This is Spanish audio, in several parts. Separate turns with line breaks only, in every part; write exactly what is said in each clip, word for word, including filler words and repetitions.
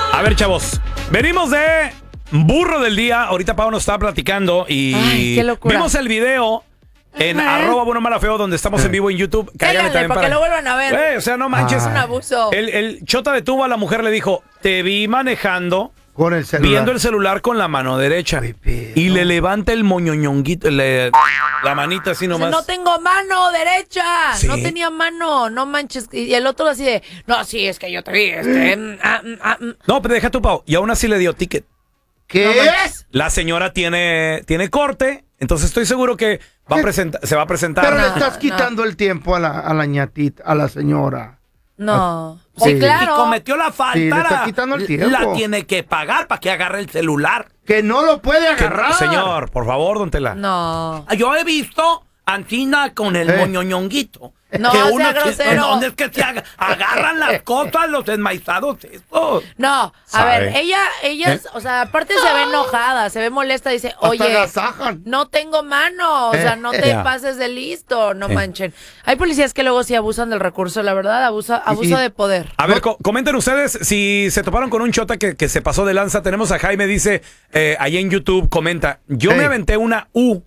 A ver, chavos, venimos de burro del día. Ahorita Pau nos estaba platicando y
Ay, qué locura.
vimos el video en
Ajá.
arroba bueno mala feo donde estamos en vivo en YouTube. Cáiganle
Cáiganle,
también
para
para
que lo vuelvan a ver.
Güey, o sea, no manches.
Es un abuso.
El, el chota detuvo a la mujer, le dijo, te vi manejando
con el celular,
viendo el celular con la mano derecha. Y le levanta el moñoñonguito, le- la manita así nomás.
No tengo mano derecha.
Sí.
No tenía mano. No manches. Y el otro así de, no, sí, es que yo te vi. Este, mm, ah, mm, ah, mm.
No, pero deja tu Pau. Y aún así le dio ticket.
¿Qué?
No manches.
La señora tiene, tiene corte, entonces estoy seguro que va a presenta- se va a presentar.
Pero le
No,
estás
no.
quitando el tiempo a la, a la ñatita, a la señora.
No.
Sí.
Sí, claro.
Y cometió la falta.
Sí, le está quitando el tiempo.
La tiene que pagar para que agarre el celular.
Que no lo puede
Que-
agarrar.
señor, por favor, don Tela.
No.
Yo he visto Antina con el
Eh.
moñoñonguito.
No,
que
sea
uno que-
grosero.
¿Dónde es que se aga- agarran las cosas los enmaizados estos?
No, a
¿Sabe?
ver, ella, ella,
¿Eh?
o sea, aparte se ve enojada, se ve molesta, dice,
Hasta
oye,
agasajan.
no tengo mano, o sea, no te
Ya.
pases de listo, no
Sí.
manchen. Hay policías que luego sí abusan del recurso, la verdad, abusa, abuso
y-
de poder.
A ver, co- comenten ustedes si se toparon con un chota que, que se pasó de lanza. Tenemos a Jaime, dice, eh, ahí en YouTube, comenta, yo
Hey.
me aventé una U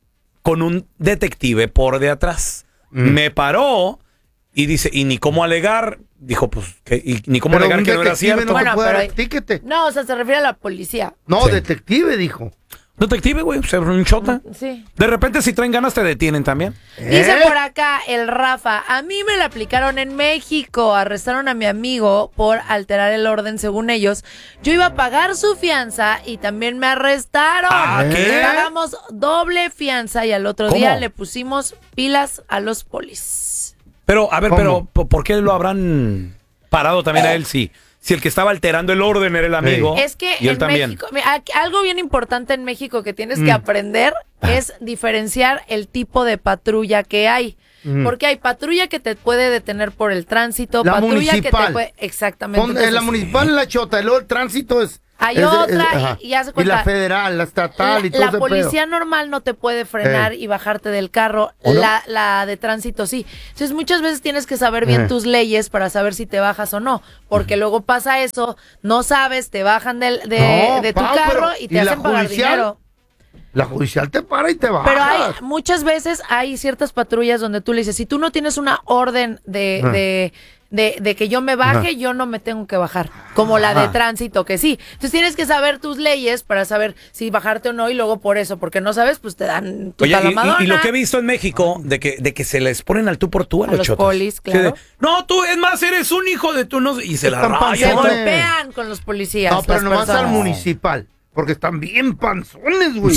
con un detective por de atrás.
Mm.
Me paró y dice, y ni cómo alegar, dijo, pues, que, y ni cómo
Pero
alegar
un
que no era
detective
cierto.
no
Bueno,
te puede
pero
dar
hay-
tiquete.
No, o sea, se refiere a la policía.
No,
Sí.
detective, dijo.
Detective, güey, o sea, un chota.
Sí.
De repente, si traen ganas, te detienen también.
Dice
¿Eh?
por acá el Rafa, a mí me la aplicaron en México, arrestaron a mi amigo por alterar el orden según ellos. Yo iba a pagar su fianza y también me arrestaron.
Ah,
¿qué?
Pagamos doble fianza y al otro
¿Cómo?
día le pusimos pilas a los polis.
Pero, a ver,
¿Cómo?
pero, ¿por por qué lo habrán parado también a él? Si, si el que estaba alterando el orden era el amigo.
Es que
y él
en
también.
México, mira, aquí- algo bien importante en México que tienes que
Mm.
aprender es diferenciar el tipo de patrulla que hay.
Mm.
Porque hay patrulla que te puede detener por el tránsito,
La
patrulla que te
municipal.
puede... Exactamente.
Pon- eh, la
entonces,
municipal es la chota, y luego el tránsito es...
Hay
es de-
otra
es-
y-
ajá.
y ya se
Y
cuenta-
la federal, la estatal y
La,
todo
la
ese
policía normal no te puede frenar
Eh.
y bajarte del carro.
¿O no?
La, la de tránsito sí. Entonces muchas veces tienes que saber bien
Eh.
tus leyes para saber si te bajas o no. Porque luego pasa eso, no sabes, te bajan del, de,
No,
de tu
pa,
carro
pero-
y te
¿y la
hacen pagar
judicial?
dinero.
pedo. La judicial te para y te baja.
Pero hay muchas veces hay ciertas patrullas donde tú le dices, si tú no tienes una orden de,
Ah.
de, de, de que yo me baje,
Ajá.
yo no me tengo que bajar. Como la de
Ajá.
tránsito, que sí. Entonces tienes que saber tus leyes para saber si bajarte o no y luego por eso, porque no sabes, pues te dan tu
Oye, y- y,
talamadona.
y lo que he visto en México, de que, de que se les ponen al tú por tú a,
A
los
los
chotas.
polis,
Sí,
claro.
de, no, tú, es más, eres un hijo de tu no... Y se la
Están
rayan.
Se
panzones.
golpean con los policías.
No, pero
las
nomás al
personas.
municipal. Porque están bien panzones, güey.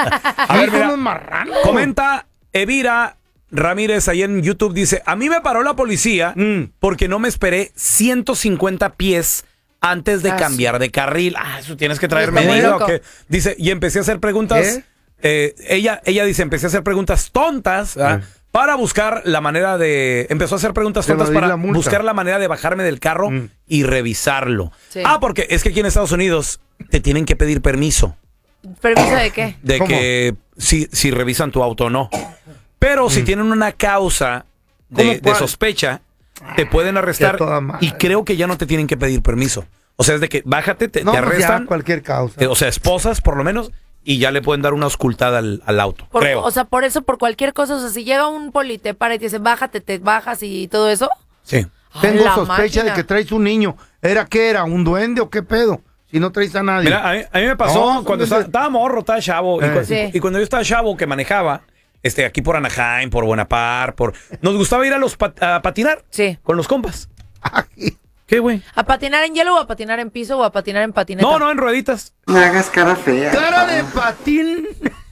A ver,
Sí,
mira,
son unos marranos.
comenta Evira Ramírez ahí en YouTube, dice, a mí me paró la policía
Mm.
porque no me esperé ciento cincuenta pies antes de
Ah,
cambiar de carril. Ah, eso tienes que traer
Está muy
medida.
loco.
¿O qué? Dice, y empecé a hacer preguntas.
¿Eh?
eh, ella, ella dice, empecé a hacer preguntas tontas ¿verdad?
Eh.
para buscar la manera de... Empezó a hacer preguntas
De
tontas
evadir
para
la multa.
buscar la manera de bajarme del carro
Mm.
y revisarlo.
Sí.
Ah, porque es que aquí en Estados Unidos te tienen que pedir permiso
¿Permiso de qué?
de
¿Cómo?
que si, si revisan tu auto o no. Pero si tienen una causa de,
¿Cómo
de
cuál?
sospecha, te pueden arrestar
a toda madre.
y creo que ya no te tienen que pedir permiso. O sea, es de que bájate, te,
No,
te
pues ya,
arrestan,
cualquier causa.
eh, o sea, esposas por lo menos, y ya le pueden dar una auscultada al, al auto,
Por-
creo.
O sea, por eso, por cualquier cosa, o sea, si llega un poli, te para y te dice, bájate, te bajas y todo eso.
sí.
Tengo
Ay, la
sospecha
máquina.
de que traes un niño. ¿Era qué era? ¿Un duende o qué pedo? Si no traes a nadie.
Mira, a mí, a mí me pasó
No,
cuando
son de-
estaba, estaba morro, estaba chavo, y,
Eh.
cu-
Sí.
y cuando yo estaba chavo que manejaba, este, aquí por Anaheim, por Buenapar, por... Nos gustaba ir a los pat- a patinar
Sí.
con los compas.
Ay,
¿Qué, güey?
¿A patinar en hielo o a patinar en piso o a patinar en patineta?
No, no, en rueditas.
No hagas cara fea.
cara de patín.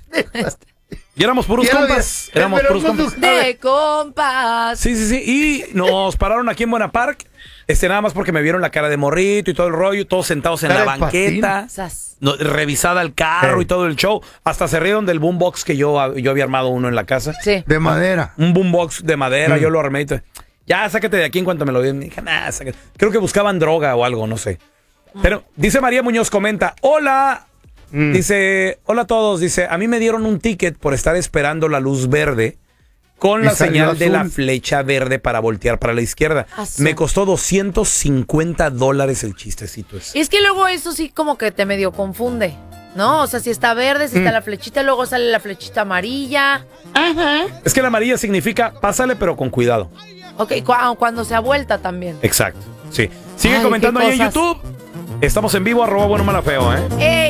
Y éramos puros
Ya lo
compas.
vi-
Éramos
pero
puros
con
compas.
tus-
De compas.
Sí, sí, sí. Y nos pararon aquí en Buena Park. Este, nada más porque me vieron la cara de morrito y todo el rollo, todos sentados en
Cara
la
de
banqueta.
Sas.
No, revisada el carro
Ey.
y todo el show. Hasta se rieron del boombox que yo, yo había armado uno en la casa.
Sí.
De madera.
Un boombox de madera,
Mm.
yo lo armé y todo. Ya, sácate de aquí en cuanto me lo dieron. Dije, nah, sácate. Creo que buscaban droga o algo, no sé. Pero dice María Muñoz, comenta, hola.
Mm.
Dice, hola a todos. Dice, a mí me dieron un ticket por estar esperando la luz verde con
Y
la
salió
señal de
azul.
la flecha verde para voltear para la izquierda.
Azul.
Me costó doscientos cincuenta dólares el chistecito ese.
Es que luego eso sí como que te medio confunde, ¿no? O sea, si está verde, si
Mm.
está la flechita, luego sale la flechita amarilla.
Es que la amarilla significa pásale pero con cuidado.
Ok, cu- ah, cuando se ha vuelta también.
Exacto, sí. Sigue
Ay,
comentando
qué
ahí en
cosas.
YouTube. Estamos en vivo, arroba bueno mala feo, ¿eh?
¡Ey!